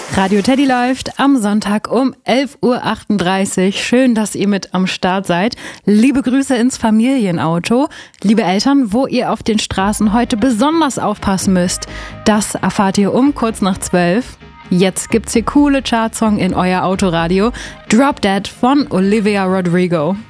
Radio Teddy läuft am Sonntag um 11.38 Uhr. Schön, dass ihr mit am Start seid. Liebe Grüße ins Familienauto. Liebe Eltern, wo ihr auf den Straßen heute besonders aufpassen müsst, das erfahrt ihr um kurz nach 12. Jetzt gibt's hier coole Chartsong in euer Autoradio. Drop Dead von Olivia Rodrigo.